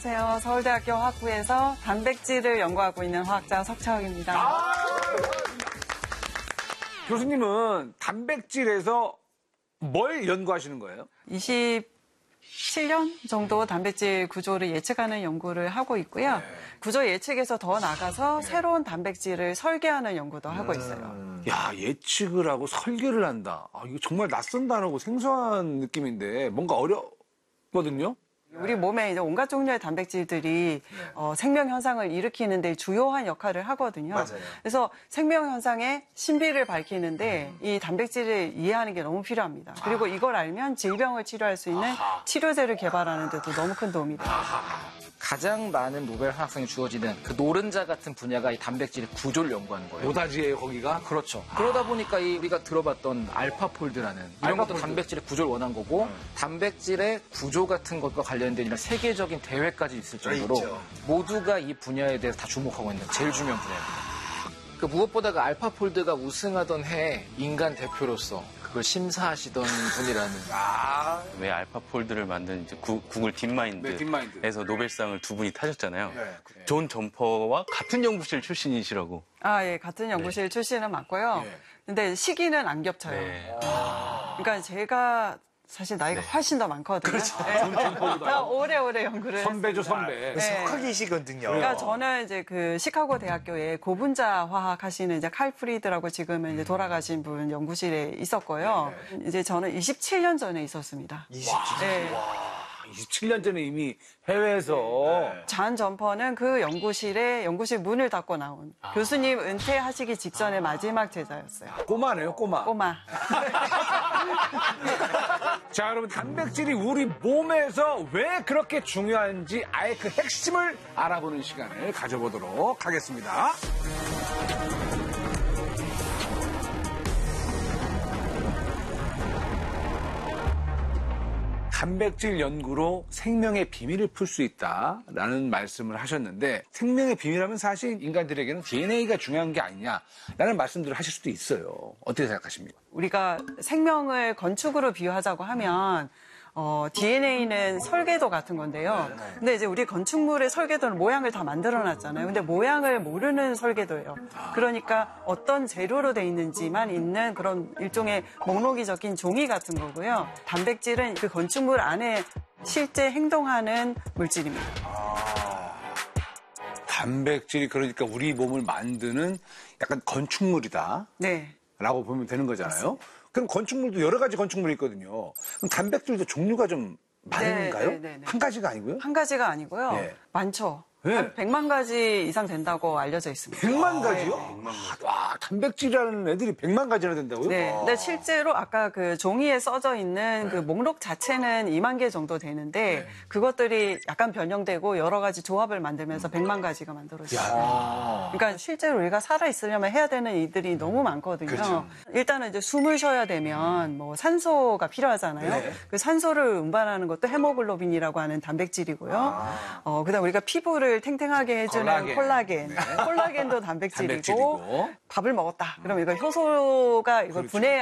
안녕하세요. 서울대학교 화학부에서 단백질을 연구하고 있는 화학자 석채혁입니다. 교수님은 단백질에서 뭘 연구하시는 거예요? 27년 정도 단백질 구조를 예측하는 연구를 하고 있고요. 구조 예측에서 더 나가서 새로운 단백질을 설계하는 연구도 하고 있어요. 야, 예측을 하고 설계를 한다. 이거 정말 낯선 단어고 생소한 느낌인데 뭔가 어렵거든요? 우리 몸에 이제 온갖 종류의 단백질들이 생명 현상을 일으키는데 주요한 역할을 하거든요. 맞아요. 그래서 생명 현상의 신비를 밝히는데 이 단백질을 이해하는 게 너무 필요합니다. 그리고 이걸 알면 질병을 치료할 수 있는 치료제를 개발하는 데도 너무 큰 도움이 돼요. 가장 많은 노벨 화학상이 주어지는 그 노른자 같은 분야가 이 단백질의 구조를 연구하는 거예요. 노다지예요, 거기가? 그렇죠. 그러다 보니까 우리가 들어봤던 알파폴드라는 이런 것도 단백질의 구조를 원한 거고 단백질의 구조 같은 것과 관련된 이런 세계적인 대회까지 있을 정도로 모두가 이 분야에 대해서 다 주목하고 있는 제일 중요한 분야입니다. 그 무엇보다 그 알파폴드가 우승하던 해에 인간 대표로서 그걸 심사하시던 분이라는. 왜 알파폴드를 만든 이제 구글 딥마인드에서 노벨상을 두 분이 타셨잖아요. 존 점퍼와 같은 연구실 출신이시라고. 예, 같은 연구실 출신은 맞고요. 근데 시기는 안 겹쳐요. 그러니까 제가 사실 나이가 훨씬 더 많거든요. 그렇죠. 오래오래 연구를 선배죠, 했습니다. 선배. 석학이시거든요. 그러니까 저는 이제 그 시카고 대학교에 고분자 화학 하시는 이제 칼 프리드라고 지금은 이제 돌아가신 분 연구실에 있었고요. 이제 저는 27년 전에 있었습니다. 27년. 네. 27년 전에 이미 해외에서. 잔 점퍼는 그 연구실 문을 닫고 나온 교수님 은퇴하시기 직전의 마지막 제자였어요. 꼬마네요, 꼬마. 꼬마. 자, 여러분, 단백질이 우리 몸에서 왜 그렇게 중요한지 아예 그 핵심을 알아보는 시간을 가져보도록 하겠습니다. 단백질 연구로 생명의 비밀을 풀 수 있다라는 말씀을 하셨는데 생명의 비밀하면 사실 인간들에게는 DNA가 중요한 게 아니냐라는 말씀들을 하실 수도 있어요. 어떻게 생각하십니까? 우리가 생명을 건축으로 비유하자고 하면 DNA는 설계도 같은 건데요. 근데 이제 우리 건축물의 설계도는 모양을 다 만들어놨잖아요. 근데 모양을 모르는 설계도예요. 그러니까 어떤 재료로 돼 있는지만 있는 그런 일종의 목록이 적힌 종이 같은 거고요. 단백질은 그 건축물 안에 실제 행동하는 물질입니다. 단백질이 그러니까 우리 몸을 만드는 약간 건축물이다. 네. 라고 보면 되는 거잖아요. 그럼 건축물도 여러 가지 건축물이 있거든요. 그럼 단백질도 종류가 좀 많은가요? 네. 한 가지가 아니고요? 한 가지가 아니고요. 네. 많죠. 네. 한 100만 가지 이상 된다고 알려져 있습니다. 100만 가지요? 와, 단백질이라는 애들이 100만 가지나 된다고요? 네. 근데 실제로 아까 그 종이에 써져 있는 그 목록 자체는 2만 개 정도 되는데 그것들이 약간 변형되고 여러 가지 조합을 만들면서 100만 가지가 만들어져요. 그러니까 실제로 우리가 살아있으려면 해야 되는 일들이 너무 많거든요. 그렇죠. 일단은 이제 숨을 쉬어야 되면 뭐 산소가 필요하잖아요. 그 산소를 운반하는 것도 헤모글로빈이라고 하는 단백질이고요. 그다음 우리가 피부를 탱탱하게 해주는 콜라겐. 콜라겐도 단백질이고 단백질이고. 밥을 먹었다. 그럼 이거 효소가 이걸 분해해야